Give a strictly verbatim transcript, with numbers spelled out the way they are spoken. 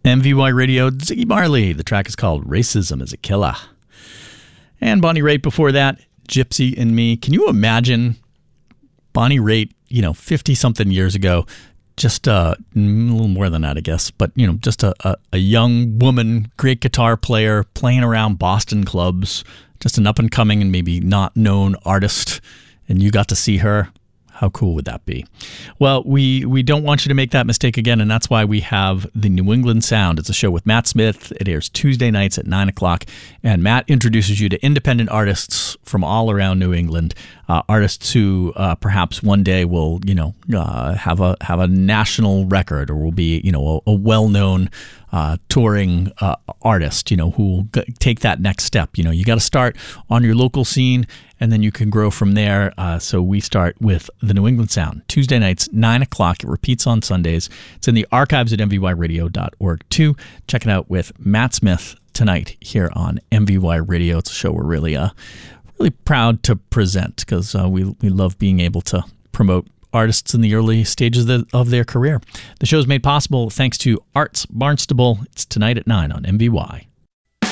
M V Y Radio, Ziggy Marley. The track is called Racism is a Killer. And Bonnie Raitt before that, Gypsy and Me. Can you imagine Bonnie Raitt, you know, fifty-something years ago, just uh, a little more than that, I guess, but, you know, just a, a, a young woman, great guitar player, playing around Boston clubs, just an up-and-coming and maybe not known artist, and you got to see her. How cool would that be? Well, we, we don't want you to make that mistake again, and that's why we have the New England Sound. It's a show with Matt Smith. It airs Tuesday nights at nine o'clock, and Matt introduces you to independent artists from all around New England, uh, artists who uh, perhaps one day will, you know, uh, have a have a national record or will be, you know, a, a well-known Uh, touring uh, artist, you know, who will g- take that next step. You know, you got to start on your local scene, and then you can grow from there. Uh, so we start with the New England Sound, Tuesday nights, nine o'clock. It repeats on Sundays. It's in the archives at m v y radio dot org, too. Check it out with Matt Smith tonight here on M V Y Radio. It's a show we're really, uh, really proud to present because uh, we, we love being able to promote artists in the early stages of, the, of their career. The show is made possible thanks to Arts Barnstable. It's tonight at nine on M V Y.